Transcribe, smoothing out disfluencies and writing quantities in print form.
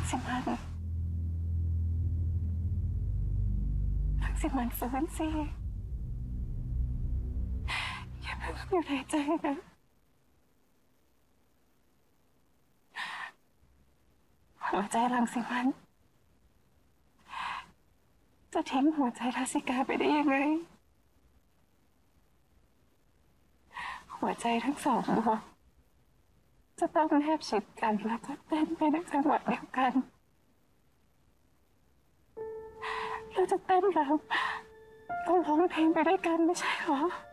สิมันฟื้นสิอย่าเพิ่งหยุดหายใจนะหัวใจรังสิมันจะทิ้งหัวใจทัศิกาไปได้ยังไงหัวใจทั้งสองดวงจะต้องแนบชิดกันแล้วก็เต้นไปในจังหวะเดียวกันเราจะเต้นรำต้องร้องเพลงไปด้วยกันไม่ใช่หรอ